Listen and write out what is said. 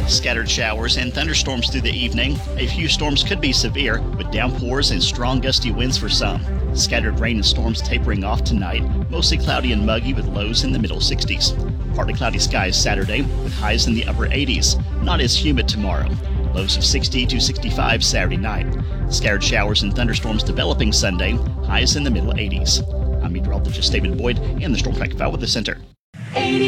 Scattered showers and thunderstorms through the evening. A few storms could be severe, with downpours and strong gusty winds for some. Scattered rain and storms tapering off tonight, mostly cloudy and muggy with lows in the middle 60s. Partly cloudy skies Saturday, with highs in the upper 80s. Not as humid tomorrow. Lows of 60 to 65 Saturday night. Scattered showers and thunderstorms developing Sunday, highs in the middle 80s. I'm meteorologist David Boyd in the Storm Track Weather Center.